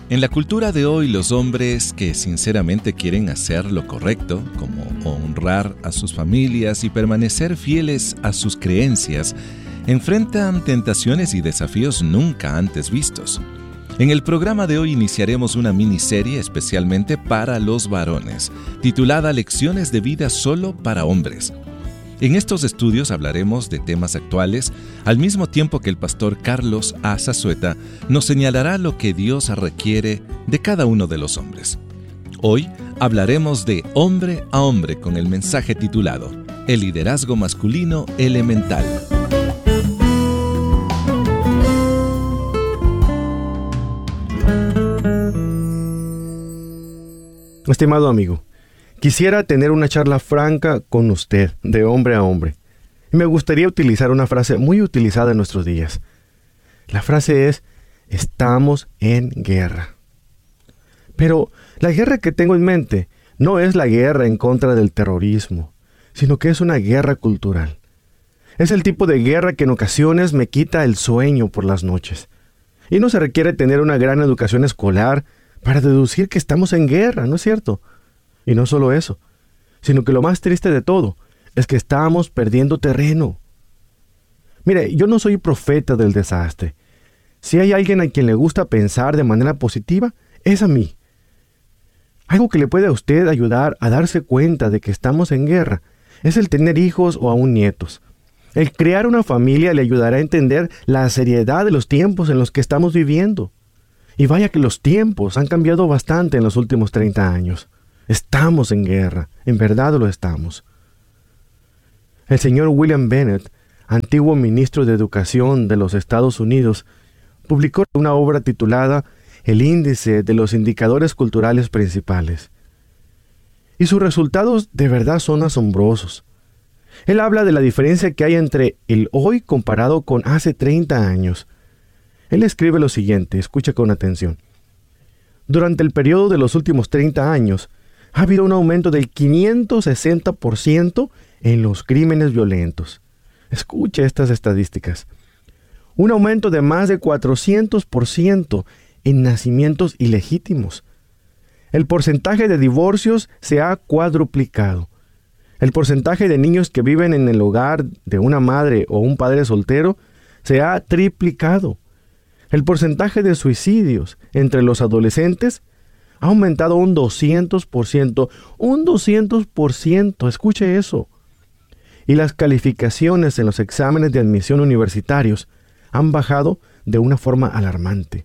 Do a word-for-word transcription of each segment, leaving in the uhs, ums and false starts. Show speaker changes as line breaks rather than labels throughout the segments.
En la cultura de hoy, los hombres que sinceramente quieren hacer lo correcto, como honrar a sus familias y permanecer fieles a sus creencias, enfrentan tentaciones y desafíos nunca antes vistos. En el programa de hoy iniciaremos una miniserie especialmente para los varones, titulada Lecciones de vida solo para hombres. En estos estudios hablaremos de temas actuales, al mismo tiempo que el pastor Carlos A. Zazueta nos señalará lo que Dios requiere de cada uno de los hombres. Hoy hablaremos de hombre a hombre con el mensaje titulado El liderazgo masculino elemental.
Estimado amigo, quisiera tener una charla franca con usted, de hombre a hombre. Y me gustaría utilizar una frase muy utilizada en nuestros días. La frase es, estamos en guerra. Pero la guerra que tengo en mente no es la guerra en contra del terrorismo, sino que es una guerra cultural. Es el tipo de guerra que en ocasiones me quita el sueño por las noches. Y no se requiere tener una gran educación escolar para deducir que estamos en guerra, ¿no es cierto? Y no solo eso, sino que lo más triste de todo es que estamos perdiendo terreno. Mire, yo no soy profeta del desastre. Si hay alguien a quien le gusta pensar de manera positiva, es a mí. Algo que le puede a usted ayudar a darse cuenta de que estamos en guerra es el tener hijos o aún nietos. El crear una familia le ayudará a entender la seriedad de los tiempos en los que estamos viviendo. Y vaya que los tiempos han cambiado bastante en los últimos treinta años. Estamos en guerra, en verdad lo estamos. El señor William Bennett, antiguo ministro de Educación de los Estados Unidos, publicó una obra titulada El índice de los indicadores culturales principales. Y sus resultados de verdad son asombrosos. Él habla de la diferencia que hay entre el hoy comparado con hace treinta años. Él escribe lo siguiente, escucha con atención. Durante el periodo de los últimos treinta años, ha habido un aumento del quinientos sesenta por ciento en los crímenes violentos. Escuche estas estadísticas. Un aumento de más de cuatrocientos por ciento en nacimientos ilegítimos. El porcentaje de divorcios se ha cuadruplicado. El porcentaje de niños que viven en el hogar de una madre o un padre soltero se ha triplicado. El porcentaje de suicidios entre los adolescentes ha aumentado un doscientos por ciento. Un doscientos por ciento, escuche eso. Y las calificaciones en los exámenes de admisión universitarios han bajado de una forma alarmante.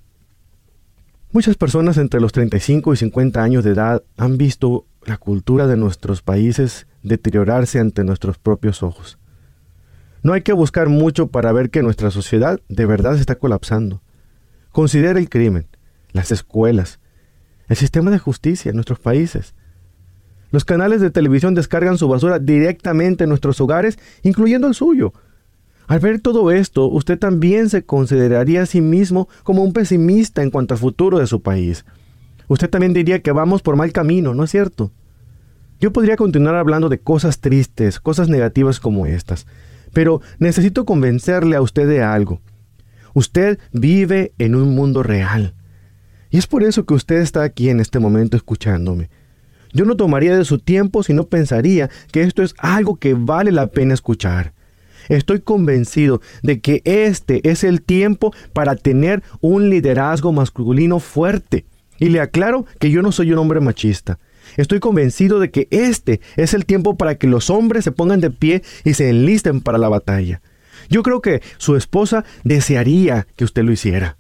Muchas personas entre los treinta y cinco y cincuenta años de edad han visto la cultura de nuestros países deteriorarse ante nuestros propios ojos. No hay que buscar mucho para ver que nuestra sociedad de verdad está colapsando. Considera el crimen, las escuelas, el sistema de justicia en nuestros países. Los canales de televisión descargan su basura directamente en nuestros hogares, incluyendo el suyo. Al ver todo esto, usted también se consideraría a sí mismo como un pesimista en cuanto al futuro de su país. Usted también diría que vamos por mal camino, ¿no es cierto? Yo podría continuar hablando de cosas tristes, cosas negativas como estas, pero necesito convencerle a usted de algo. Usted vive en un mundo real. Y es por eso que usted está aquí en este momento escuchándome. Yo no tomaría de su tiempo si no pensaría que esto es algo que vale la pena escuchar. Estoy convencido de que este es el tiempo para tener un liderazgo masculino fuerte. Y le aclaro que yo no soy un hombre machista. Estoy convencido de que este es el tiempo para que los hombres se pongan de pie y se enlisten para la batalla. Yo creo que su esposa desearía que usted lo hiciera.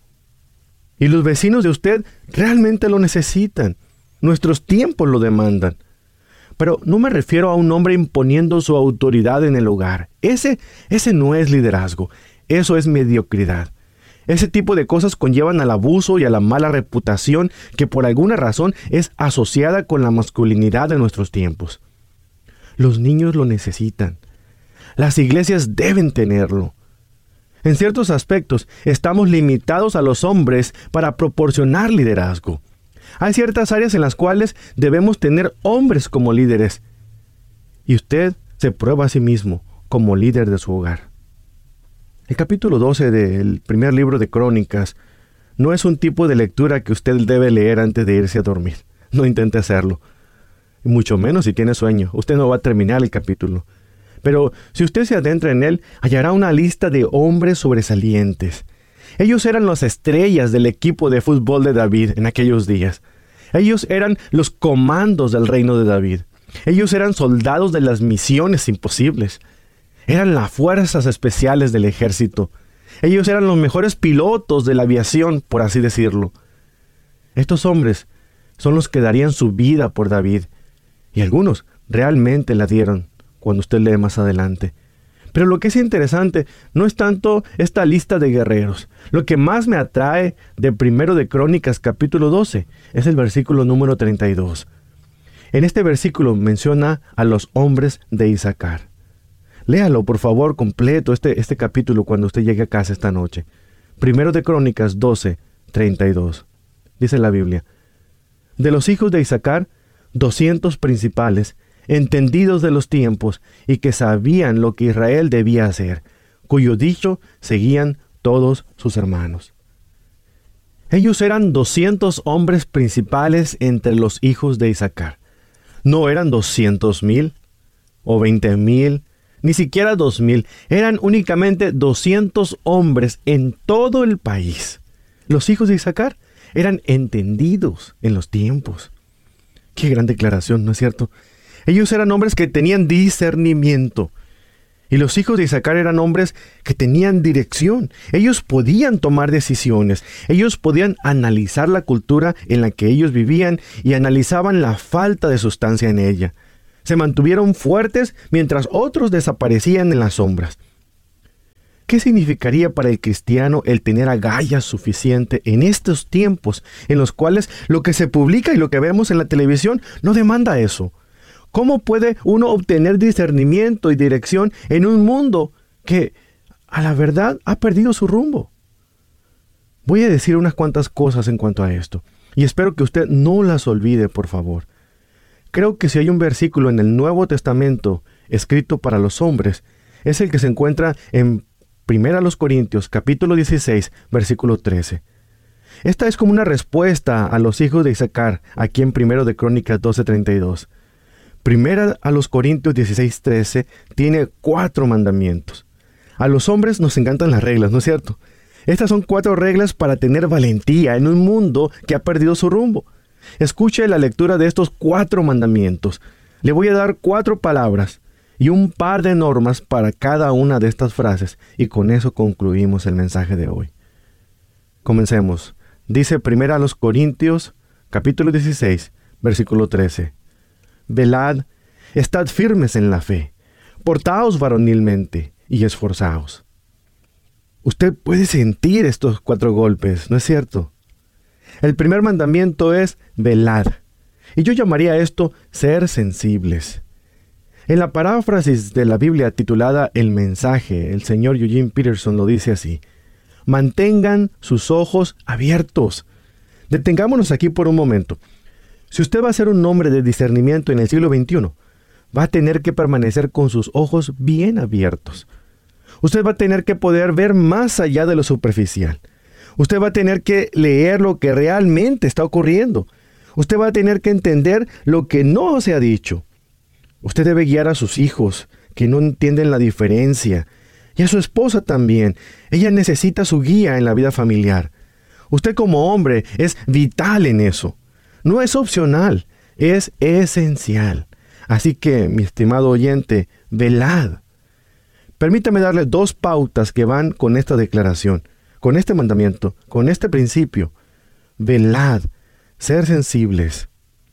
Y los vecinos de usted realmente lo necesitan. Nuestros tiempos lo demandan. Pero no me refiero a un hombre imponiendo su autoridad en el hogar. Ese, ese no es liderazgo. Eso es mediocridad. Ese tipo de cosas conllevan al abuso y a la mala reputación que por alguna razón es asociada con la masculinidad de nuestros tiempos. Los niños lo necesitan. Las iglesias deben tenerlo. En ciertos aspectos, estamos limitados a los hombres para proporcionar liderazgo. Hay ciertas áreas en las cuales debemos tener hombres como líderes. Y usted se prueba a sí mismo como líder de su hogar. El capítulo doce del primer libro de Crónicas no es un tipo de lectura que usted debe leer antes de irse a dormir. No intente hacerlo. Y mucho menos si tiene sueño. Usted no va a terminar el capítulo. Pero si usted se adentra en él, hallará una lista de hombres sobresalientes. Ellos eran las estrellas del equipo de fútbol de David en aquellos días. Ellos eran los comandos del reino de David. Ellos eran soldados de las misiones imposibles. Eran las fuerzas especiales del ejército. Ellos eran los mejores pilotos de la aviación, por así decirlo. Estos hombres son los que darían su vida por David. Y algunos realmente la dieron, cuando usted lee más adelante. Pero lo que es interesante no es tanto esta lista de guerreros. Lo que más me atrae de Primero de Crónicas capítulo doce es el versículo número treinta y dos. En este versículo menciona a los hombres de Isaacar. Léalo, por favor, completo este, este capítulo cuando usted llegue a casa esta noche. Primero de Crónicas doce, treinta y dos. Dice la Biblia: de los hijos de Isaacar, doscientos principales, entendidos de los tiempos, y que sabían lo que Israel debía hacer, cuyo dicho seguían todos sus hermanos. Ellos eran doscientos hombres principales entre los hijos de Isaacar. No eran doscientos mil o veinte mil, ni siquiera dos mil. Eran únicamente doscientos hombres en todo el país. Los hijos de Isaacar eran entendidos en los tiempos. Qué gran declaración, ¿no es cierto? Ellos eran hombres que tenían discernimiento. Y los hijos de Isaacar eran hombres que tenían dirección. Ellos podían tomar decisiones. Ellos podían analizar la cultura en la que ellos vivían y analizaban la falta de sustancia en ella. Se mantuvieron fuertes mientras otros desaparecían en las sombras. ¿Qué significaría para el cristiano el tener agallas suficiente en estos tiempos en los cuales lo que se publica y lo que vemos en la televisión no demanda eso? ¿Cómo puede uno obtener discernimiento y dirección en un mundo que, a la verdad, ha perdido su rumbo? Voy a decir unas cuantas cosas en cuanto a esto, y espero que usted no las olvide, por favor. Creo que si hay un versículo en el Nuevo Testamento escrito para los hombres, es el que se encuentra en Primera a los Corintios, capítulo dieciséis, versículo trece. Esta es como una respuesta a los hijos de Isaacar, aquí en Primero de Crónicas doce, treinta y dos. Primera a los Corintios dieciséis, trece tiene cuatro mandamientos. A los hombres nos encantan las reglas, ¿no es cierto? Estas son cuatro reglas para tener valentía en un mundo que ha perdido su rumbo. Escuche la lectura de estos cuatro mandamientos. Le voy a dar cuatro palabras y un par de normas para cada una de estas frases, y con eso concluimos el mensaje de hoy. Comencemos. Dice Primera a los Corintios, capítulo dieciséis, versículo trece. Velad, estad firmes en la fe, portaos varonilmente y esforzaos. Usted puede sentir estos cuatro golpes, ¿no es cierto? El primer mandamiento es velad, y yo llamaría esto ser sensibles. En la paráfrasis de la Biblia titulada El Mensaje, el señor Eugene Peterson lo dice así: mantengan sus ojos abiertos. Detengámonos aquí por un momento. Si usted va a ser un hombre de discernimiento en el siglo veintiuno, va a tener que permanecer con sus ojos bien abiertos. Usted va a tener que poder ver más allá de lo superficial. Usted va a tener que leer lo que realmente está ocurriendo. Usted va a tener que entender lo que no se ha dicho. Usted debe guiar a sus hijos, que no entienden la diferencia, y a su esposa también. Ella necesita su guía en la vida familiar. Usted como hombre es vital en eso. No es opcional, es esencial. Así que, mi estimado oyente, velad. Permítame darle dos pautas que van con esta declaración, con este mandamiento, con este principio. Velad, ser sensibles.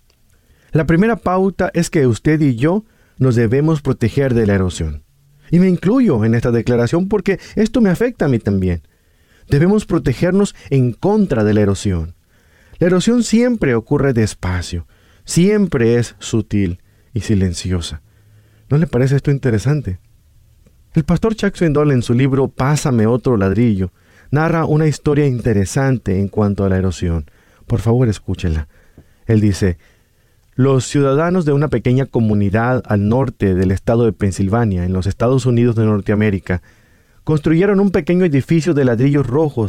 La primera pauta es que usted y yo nos debemos proteger de la erosión. Y me incluyo en esta declaración porque esto me afecta a mí también. Debemos protegernos en contra de la erosión. La erosión siempre ocurre despacio, siempre es sutil y silenciosa. ¿No le parece esto interesante? El pastor Chuck Swindoll, en su libro Pásame otro ladrillo, narra una historia interesante en cuanto a la erosión. Por favor, escúchela. Él dice: los ciudadanos de una pequeña comunidad al norte del estado de Pensilvania, en los Estados Unidos de Norteamérica, construyeron un pequeño edificio de ladrillos rojos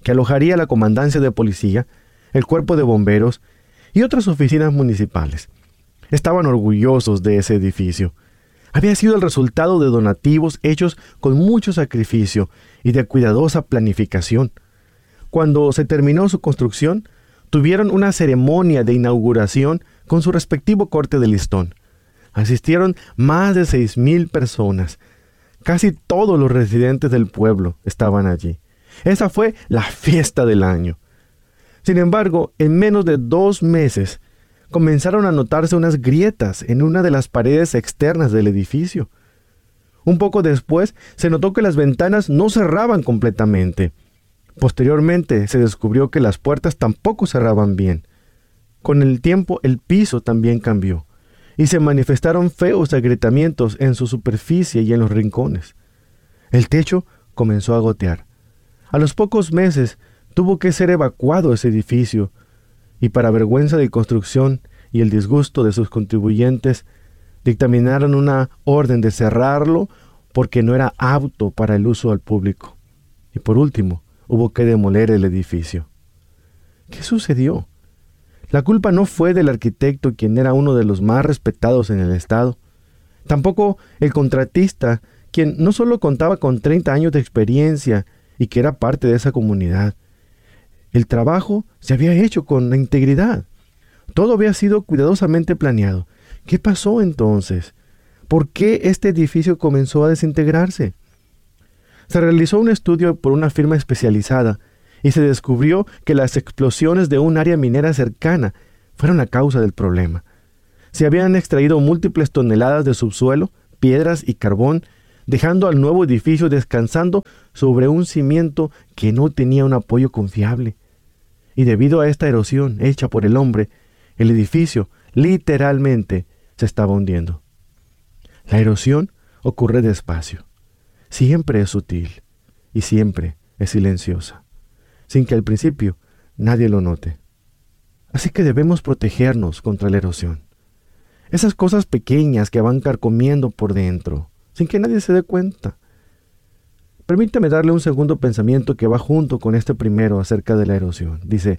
que alojaría la comandancia de policía, el cuerpo de bomberos y otras oficinas municipales. Estaban orgullosos de ese edificio. Había sido el resultado de donativos hechos con mucho sacrificio y de cuidadosa planificación. Cuando se terminó su construcción, tuvieron una ceremonia de inauguración con su respectivo corte de listón. Asistieron más de seis mil personas. Casi todos los residentes del pueblo estaban allí. Esa fue la fiesta del año. Sin embargo, en menos de dos meses, comenzaron a notarse unas grietas en una de las paredes externas del edificio. Un poco después, se notó que las ventanas no cerraban completamente. Posteriormente, se descubrió que las puertas tampoco cerraban bien. Con el tiempo, el piso también cambió, y se manifestaron feos agrietamientos en su superficie y en los rincones. El techo comenzó a gotear. A los pocos meses, tuvo que ser evacuado ese edificio, y para vergüenza de construcción y el disgusto de sus contribuyentes, dictaminaron una orden de cerrarlo porque no era apto para el uso al público. Y por último, hubo que demoler el edificio. ¿Qué sucedió? La culpa no fue del arquitecto, quien era uno de los más respetados en el estado. Tampoco el contratista, quien no solo contaba con treinta años de experiencia y que era parte de esa comunidad. El trabajo se había hecho con integridad. Todo había sido cuidadosamente planeado. ¿Qué pasó entonces? ¿Por qué este edificio comenzó a desintegrarse? Se realizó un estudio por una firma especializada y se descubrió que las explosiones de un área minera cercana fueron la causa del problema. Se habían extraído múltiples toneladas de subsuelo, piedras y carbón, dejando al nuevo edificio descansando sobre un cimiento que no tenía un apoyo confiable. Y debido a esta erosión hecha por el hombre, el edificio literalmente se estaba hundiendo. La erosión ocurre despacio. Siempre es sutil y siempre es silenciosa, sin que al principio nadie lo note. Así que debemos protegernos contra la erosión. Esas cosas pequeñas que van carcomiendo por dentro, sin que nadie se dé cuenta. Permítame darle un segundo pensamiento que va junto con este primero acerca de la erosión. Dice,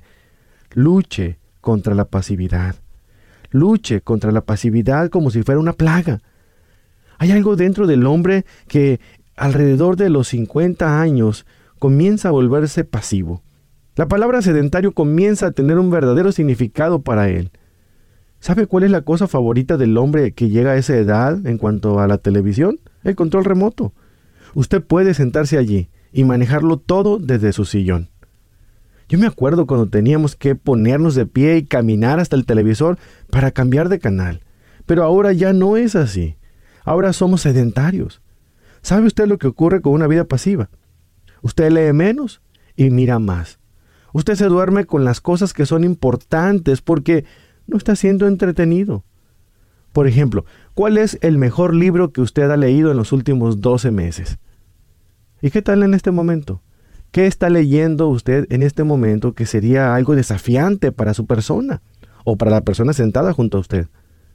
luche contra la pasividad. Luche contra la pasividad como si fuera una plaga. Hay algo dentro del hombre que alrededor de los cincuenta años comienza a volverse pasivo. La palabra sedentario comienza a tener un verdadero significado para él. ¿Sabe cuál es la cosa favorita del hombre que llega a esa edad en cuanto a la televisión? El control remoto. Usted puede sentarse allí y manejarlo todo desde su sillón. Yo me acuerdo cuando teníamos que ponernos de pie y caminar hasta el televisor para cambiar de canal. Pero ahora ya no es así. Ahora somos sedentarios. ¿Sabe usted lo que ocurre con una vida pasiva? Usted lee menos y mira más. Usted se duerme con las cosas que son importantes porque no está siendo entretenido. Por ejemplo, ¿cuál es el mejor libro que usted ha leído en los últimos doce meses? ¿Y qué tal en este momento? ¿Qué está leyendo usted en este momento que sería algo desafiante para su persona o para la persona sentada junto a usted?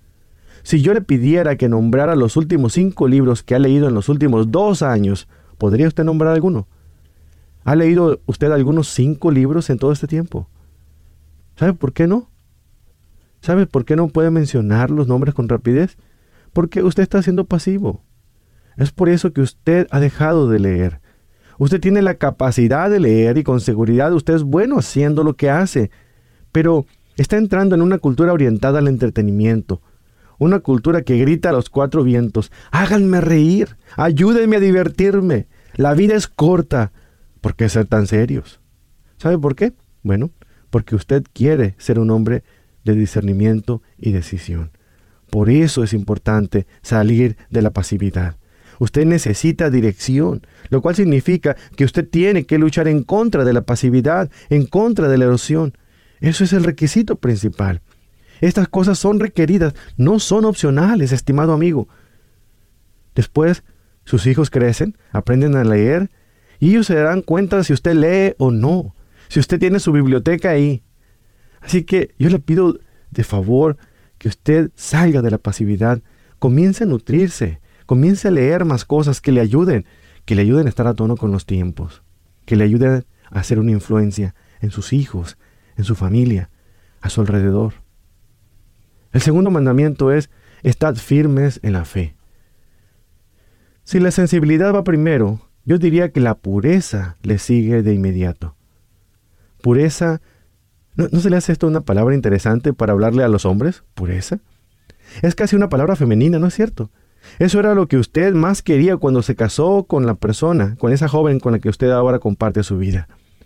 Si yo le pidiera que nombrara los últimos cinco libros que ha leído en los últimos dos años, ¿podría usted nombrar alguno? ¿Ha leído usted algunos cinco libros en todo este tiempo? ¿Sabe por qué no? ¿Sabe por qué no puede mencionar los nombres con rapidez? Porque usted está siendo pasivo. Es por eso que usted ha dejado de leer. Usted tiene la capacidad de leer y con seguridad usted es bueno haciendo lo que hace, pero está entrando en una cultura orientada al entretenimiento, una cultura que grita a los cuatro vientos, háganme reír, ayúdenme a divertirme, la vida es corta, ¿por qué ser tan serios? ¿Sabe por qué? Bueno, porque usted quiere ser un hombre de discernimiento y decisión. Por eso es importante salir de la pasividad. Usted necesita dirección, lo cual significa que usted tiene que luchar en contra de la pasividad, en contra de la erosión. Eso es el requisito principal. Estas cosas son requeridas, no son opcionales, estimado amigo. Después, sus hijos crecen, aprenden a leer, y ellos se darán cuenta si usted lee o no, si usted tiene su biblioteca ahí. Así que yo le pido de favor que usted salga de la pasividad, comience a nutrirse, comience a leer más cosas que le ayuden, que le ayuden a estar a tono con los tiempos, que le ayuden a ser una influencia en sus hijos, en su familia, a su alrededor. El segundo mandamiento es: estad firmes en la fe. Si la sensibilidad va primero, yo diría que la pureza le sigue de inmediato. Pureza, ¿no, ¿no se le hace esto una palabra interesante para hablarle a los hombres? ¿Pureza? Es casi una palabra femenina, ¿no es cierto? Eso era lo que usted más quería cuando se casó con la persona, con esa joven con la que usted ahora comparte su vida.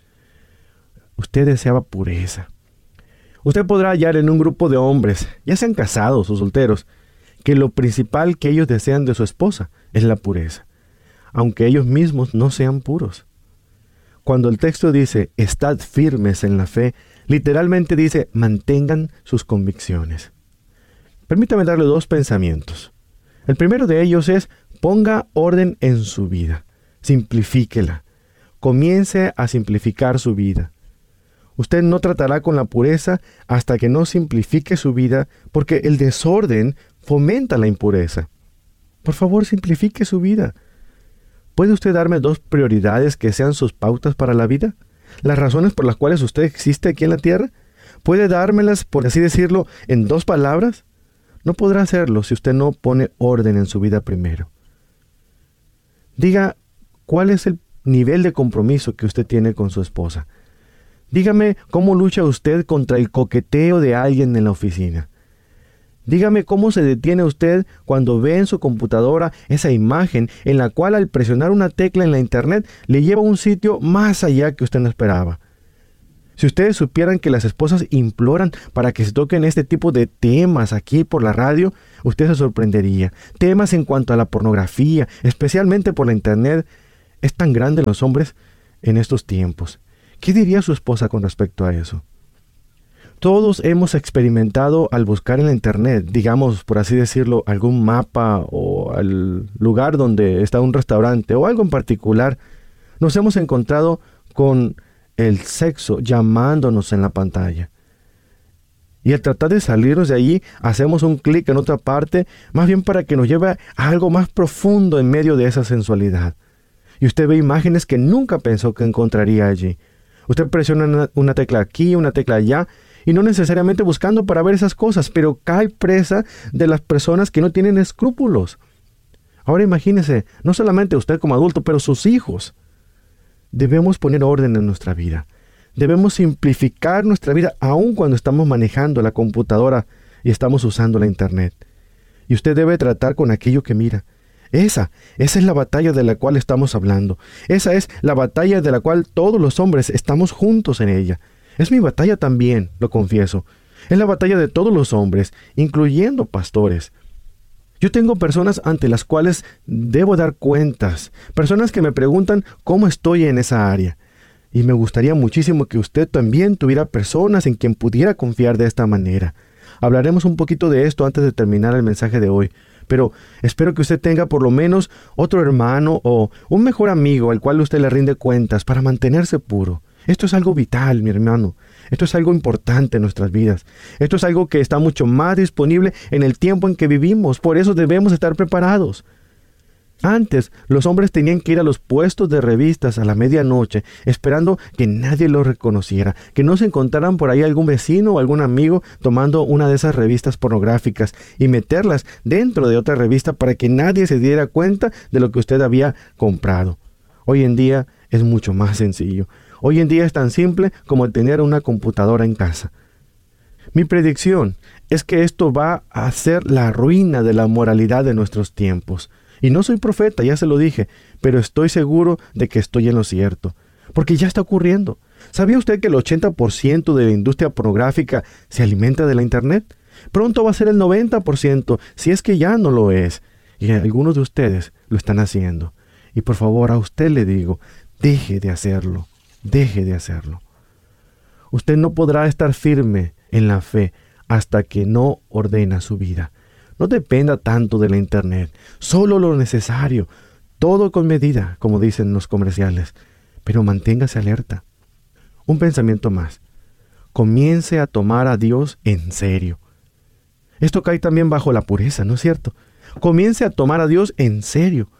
Usted deseaba pureza. Usted podrá hallar en un grupo de hombres, ya sean casados o solteros, que lo principal que ellos desean de su esposa es la pureza, aunque ellos mismos no sean puros. Cuando el texto dice, estad firmes en la fe, literalmente dice, mantengan sus convicciones. Permítame darle dos pensamientos. El primero de ellos es, ponga orden en su vida, simplifíquela, comience a simplificar su vida. Usted no tratará con la pureza hasta que no simplifique su vida, porque el desorden fomenta la impureza. Por favor, simplifique su vida. ¿Puede usted darme dos prioridades que sean sus pautas para la vida? ¿Las razones por las cuales usted existe aquí en la tierra? ¿Puede dármelas, por así decirlo, en dos palabras? No podrá hacerlo si usted no pone orden en su vida primero. Diga, ¿cuál es el nivel de compromiso que usted tiene con su esposa? Dígame cómo lucha usted contra el coqueteo de alguien en la oficina. Dígame cómo se detiene usted cuando ve en su computadora esa imagen en la cual al presionar una tecla en la internet le lleva a un sitio más allá que usted no esperaba. Si ustedes supieran que las esposas imploran para que se toquen este tipo de temas aquí por la radio, usted se sorprendería. Temas en cuanto a la pornografía, especialmente por la internet, es tan grande en los hombres en estos tiempos. ¿Qué diría su esposa con respecto a eso? Todos hemos experimentado al buscar en la internet, digamos, por así decirlo, algún mapa o al lugar donde está un restaurante o algo en particular, nos hemos encontrado con el sexo llamándonos en la pantalla. Y al tratar de salirnos de allí, hacemos un clic en otra parte, más bien para que nos lleve a algo más profundo en medio de esa sensualidad. Y usted ve imágenes que nunca pensó que encontraría allí. Usted presiona una, una tecla aquí, una tecla allá, y no necesariamente buscando para ver esas cosas, pero cae presa de las personas que no tienen escrúpulos. Ahora imagínese, no solamente usted como adulto, pero sus hijos. Debemos poner orden en nuestra vida. Debemos simplificar nuestra vida aun cuando estamos manejando la computadora y estamos usando la internet. Y usted debe tratar con aquello que mira. Esa, esa es la batalla de la cual estamos hablando. Esa es la batalla de la cual todos los hombres estamos juntos en ella. Es mi batalla también, lo confieso. Es la batalla de todos los hombres, incluyendo pastores. Yo tengo personas ante las cuales debo dar cuentas, personas que me preguntan cómo estoy en esa área. Y me gustaría muchísimo que usted también tuviera personas en quien pudiera confiar de esta manera. Hablaremos un poquito de esto antes de terminar el mensaje de hoy, pero espero que usted tenga por lo menos otro hermano o un mejor amigo al cual usted le rinde cuentas para mantenerse puro. Esto es algo vital, mi hermano. Esto es algo importante en nuestras vidas. Esto es algo que está mucho más disponible en el tiempo en que vivimos. Por eso debemos estar preparados. Antes, los hombres tenían que ir a los puestos de revistas a la medianoche, esperando que nadie los reconociera, que no se encontraran por ahí algún vecino o algún amigo tomando una de esas revistas pornográficas y meterlas dentro de otra revista para que nadie se diera cuenta de lo que usted había comprado. Hoy en día es mucho más sencillo. Hoy en día es tan simple como tener una computadora en casa. Mi predicción es que esto va a ser la ruina de la moralidad de nuestros tiempos. Y no soy profeta, ya se lo dije, pero estoy seguro de que estoy en lo cierto, porque ya está ocurriendo. ¿Sabía usted que el ochenta por ciento de la industria pornográfica se alimenta de la internet? Pronto va a ser el noventa por ciento, si es que ya no lo es. Y algunos de ustedes lo están haciendo. Y por favor, a usted le digo, deje de hacerlo. Deje de hacerlo. Usted no podrá estar firme en la fe hasta que no ordena su vida. No dependa tanto de la internet, solo lo necesario, todo con medida, como dicen los comerciales, pero manténgase alerta. Un pensamiento más. Comience a tomar a Dios en serio. Esto cae también bajo la pureza, ¿no es cierto? Comience a tomar a Dios en serio.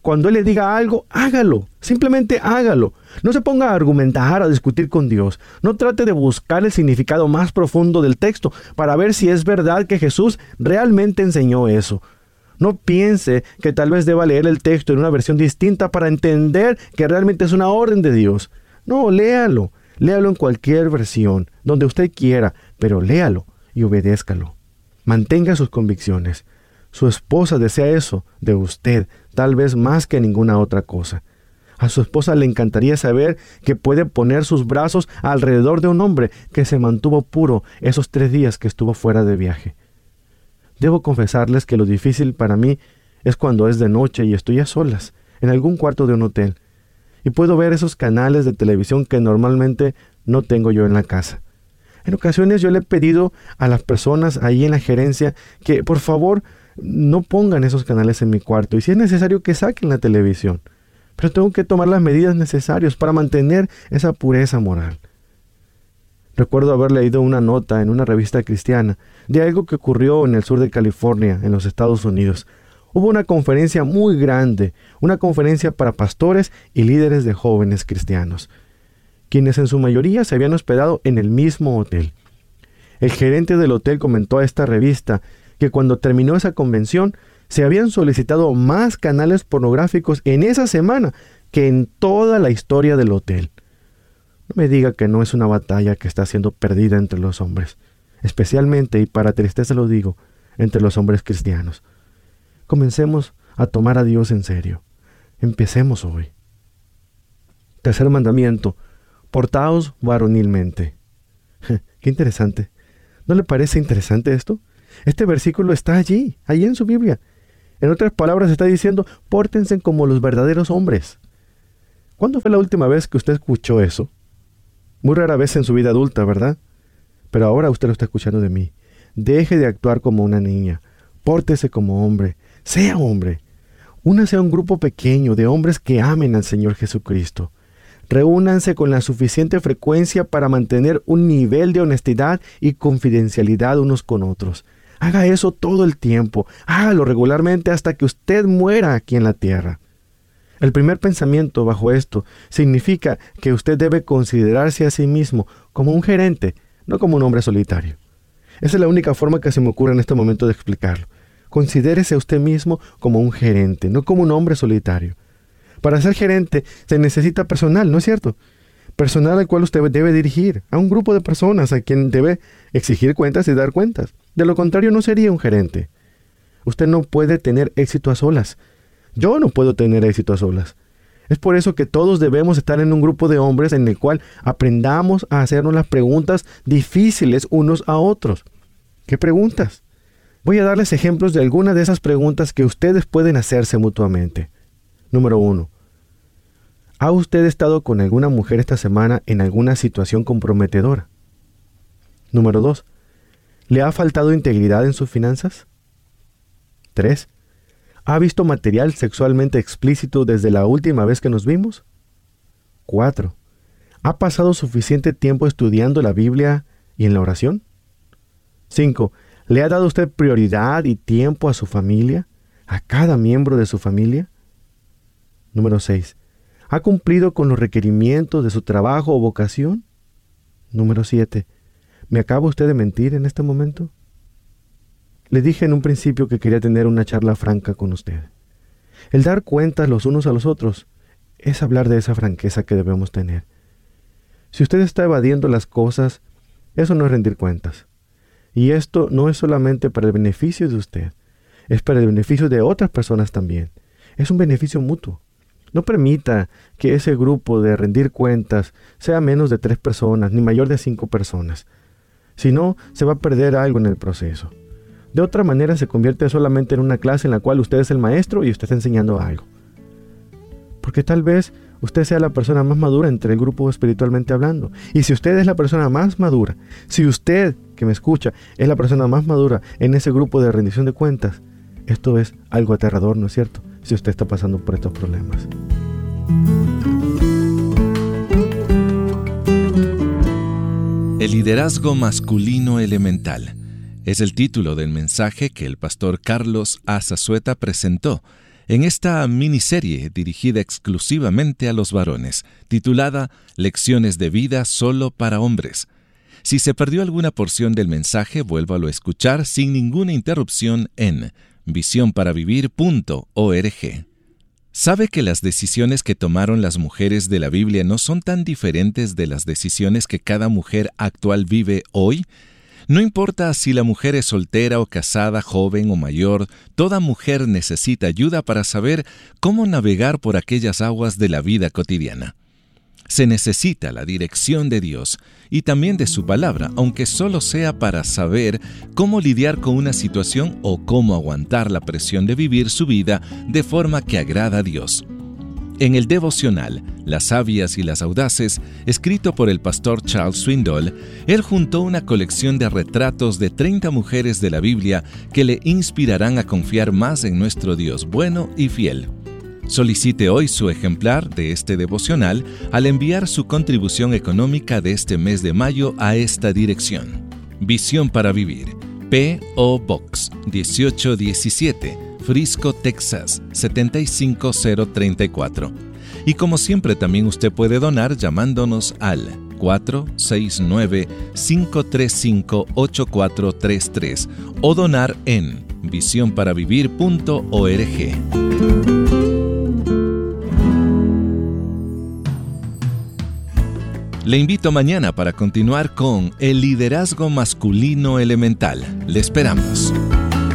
Cuando Él le diga algo, hágalo. Simplemente hágalo. No se ponga a argumentar, a discutir con Dios. No trate de buscar el significado más profundo del texto para ver si es verdad que Jesús realmente enseñó eso. No piense que tal vez deba leer el texto en una versión distinta para entender que realmente es una orden de Dios. No, léalo. Léalo en cualquier versión, donde usted quiera, pero léalo y obedézcalo. Mantenga sus convicciones. Su esposa desea eso de usted, tal vez más que ninguna otra cosa. A su esposa le encantaría saber que puede poner sus brazos alrededor de un hombre que se mantuvo puro esos tres días que estuvo fuera de viaje. Debo confesarles que lo difícil para mí es cuando es de noche y estoy a solas, en algún cuarto de un hotel, y puedo ver esos canales de televisión que normalmente no tengo yo en la casa. En ocasiones yo le he pedido a las personas ahí en la gerencia que por favor no pongan esos canales en mi cuarto y si es necesario que saquen la televisión. Pero tengo que tomar las medidas necesarias para mantener esa pureza moral. Recuerdo haber leído una nota en una revista cristiana de algo que ocurrió en el sur de California, en los Estados Unidos. Hubo una conferencia muy grande, una conferencia para pastores y líderes de jóvenes cristianos, quienes en su mayoría se habían hospedado en el mismo hotel. El gerente del hotel comentó a esta revista que cuando terminó esa convención se habían solicitado más canales pornográficos en esa semana que en toda la historia del hotel. No me diga que no es una batalla que está siendo perdida entre los hombres, especialmente, y para tristeza lo digo, entre los hombres cristianos. Comencemos a tomar a Dios en serio. Empecemos hoy. Tercer mandamiento: portaos varonilmente. Qué interesante. ¿No le parece interesante esto? Este versículo está allí, allí en su Biblia. En otras palabras está diciendo, pórtense como los verdaderos hombres. ¿Cuándo fue la última vez que usted escuchó eso? Muy rara vez en su vida adulta, ¿verdad? Pero ahora usted lo está escuchando de mí. Deje de actuar como una niña. Pórtese como hombre. Sea hombre. Únase a un grupo pequeño de hombres que amen al Señor Jesucristo. Reúnanse con la suficiente frecuencia para mantener un nivel de honestidad y confidencialidad unos con otros. Haga eso todo el tiempo. Hágalo regularmente hasta que usted muera aquí en la tierra. El primer pensamiento bajo esto significa que usted debe considerarse a sí mismo como un gerente, no como un hombre solitario. Esa es la única forma que se me ocurre en este momento de explicarlo. Considérese a usted mismo como un gerente, no como un hombre solitario. Para ser gerente se necesita personal, ¿no es cierto? Personal al cual usted debe dirigir, a un grupo de personas a quien debe exigir cuentas y dar cuentas. De lo contrario, no sería un gerente. Usted no puede tener éxito a solas. Yo no puedo tener éxito a solas. Es por eso que todos debemos estar en un grupo de hombres en el cual aprendamos a hacernos las preguntas difíciles unos a otros. ¿Qué preguntas? Voy a darles ejemplos de algunas de esas preguntas que ustedes pueden hacerse mutuamente. Número uno. ¿Ha usted estado con alguna mujer esta semana en alguna situación comprometedora? Número dos. ¿Le ha faltado integridad en sus finanzas? tres. ¿Ha visto material sexualmente explícito desde la última vez que nos vimos? cuatro. ¿Ha pasado suficiente tiempo estudiando la Biblia y en la oración? cinco. ¿Le ha dado usted prioridad y tiempo a su familia, a cada miembro de su familia? Número seis. ¿Ha cumplido con los requerimientos de su trabajo o vocación? Número siete. ¿Me acaba usted de mentir en este momento? Le dije en un principio que quería tener una charla franca con usted. El dar cuentas los unos a los otros es hablar de esa franqueza que debemos tener. Si usted está evadiendo las cosas, eso no es rendir cuentas. Y esto no es solamente para el beneficio de usted, es para el beneficio de otras personas también. Es un beneficio mutuo. No permita que ese grupo de rendir cuentas sea menos de tres personas, ni mayor de cinco personas. Si no, se va a perder algo en el proceso. De otra manera, se convierte solamente en una clase en la cual usted es el maestro y usted está enseñando algo. Porque tal vez usted sea la persona más madura entre el grupo espiritualmente hablando. Y si usted es la persona más madura, si usted, que me escucha, es la persona más madura en ese grupo de rendición de cuentas, esto es algo aterrador, ¿no es cierto? Si usted está pasando por estos problemas.
El liderazgo masculino elemental es el título del mensaje que el pastor Carlos A. Zazueta presentó en esta miniserie dirigida exclusivamente a los varones, titulada Lecciones de vida solo para hombres. Si se perdió alguna porción del mensaje, vuélvalo a escuchar sin ninguna interrupción en visión para vivir punto org. ¿Sabe que las decisiones que tomaron las mujeres de la Biblia no son tan diferentes de las decisiones que cada mujer actual vive hoy? No importa si la mujer es soltera o casada, joven o mayor, toda mujer necesita ayuda para saber cómo navegar por aquellas aguas de la vida cotidiana. Se necesita la dirección de Dios y también de su palabra, aunque solo sea para saber cómo lidiar con una situación o cómo aguantar la presión de vivir su vida de forma que agrada a Dios. En el devocional Las sabias y las audaces, escrito por el pastor Charles Swindoll, él juntó una colección de retratos de treinta mujeres de la Biblia que le inspirarán a confiar más en nuestro Dios bueno y fiel. Solicite hoy su ejemplar de este devocional al enviar su contribución económica de este mes de mayo a esta dirección. Visión para Vivir, P O Box dieciocho diecisiete, Frisco, Texas setenta y cinco cero treinta y cuatro. Y como siempre también usted puede donar llamándonos al cuatro seis nueve, cinco tres cinco, ocho cuatro tres tres o donar en visión para vivir punto org. Le invito mañana para continuar con el liderazgo masculino elemental. Le esperamos.